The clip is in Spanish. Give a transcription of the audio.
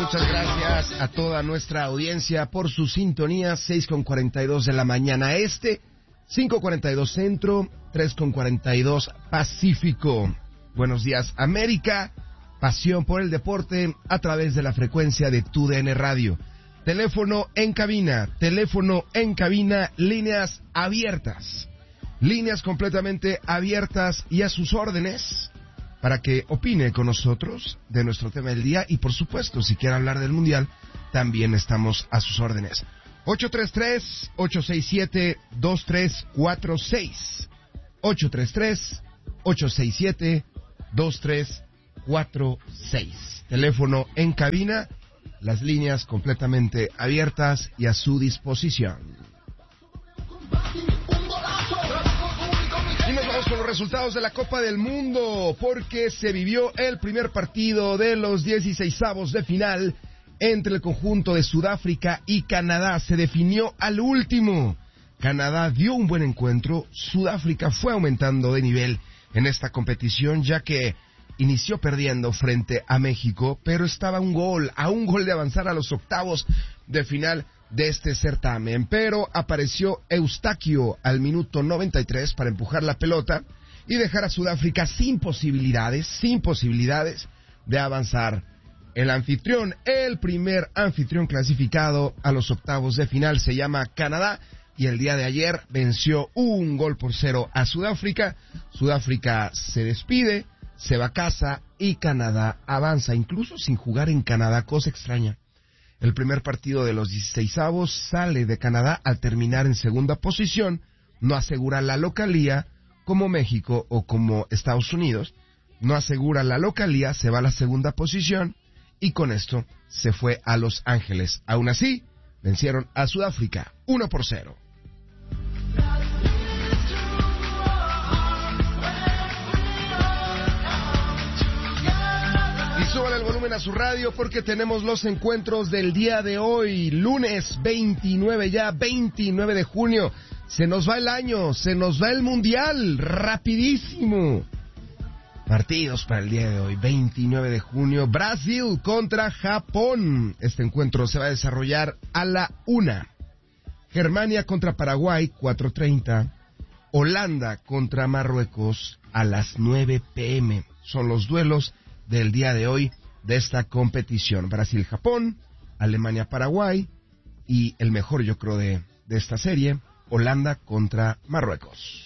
Muchas gracias a toda nuestra audiencia por su sintonía. 6:42 de la mañana este, 5:42 centro, 3:42 pacífico. Buenos días, América. Pasión por el deporte a través de la frecuencia de TUDN Radio. Teléfono en cabina, líneas abiertas. Líneas completamente abiertas y a sus órdenes para que opine con nosotros de nuestro tema del día y, por supuesto, si quiere hablar del Mundial, también estamos a sus órdenes. 833-867-2346. 833-867-2346. Teléfono en cabina, las líneas completamente abiertas y a su disposición. Y nos vamos con los resultados de la Copa del Mundo, porque se vivió el primer partido de los 16avos de final entre el conjunto de Sudáfrica y Canadá. Se definió al último. Canadá dio un buen encuentro. Sudáfrica fue aumentando de nivel en esta competición, ya que inició perdiendo frente a México, pero estaba a un gol de avanzar a los octavos de final de este certamen. Pero apareció Eustaquio al minuto 93 para empujar la pelota y dejar a Sudáfrica sin posibilidades de avanzar. El primer anfitrión clasificado a los octavos de final se llama Canadá, y el día de ayer venció 1-0 a Sudáfrica. Sudáfrica se despide, se va a casa y Canadá avanza, incluso sin jugar en Canadá, cosa extraña. El primer partido de los 16avos sale de Canadá al terminar en segunda posición, no asegura la localía como México o como Estados Unidos, no asegura la localía, se va a la segunda posición y con esto se fue a Los Ángeles. Aún así, vencieron a Sudáfrica 1-0. Súbale el volumen a su radio porque tenemos los encuentros del día de hoy, lunes 29 de junio. Se nos va el año, se nos va el Mundial, rapidísimo. Partidos para el día de hoy, 29 de junio, Brasil contra Japón. Este encuentro se va a desarrollar a la 1. Germania contra Paraguay, 4:30. Holanda contra Marruecos a las 9 p.m. Son los duelos del día de hoy de esta competición. Brasil-Japón, Alemania-Paraguay y el mejor, yo creo, de esta serie, Holanda contra Marruecos.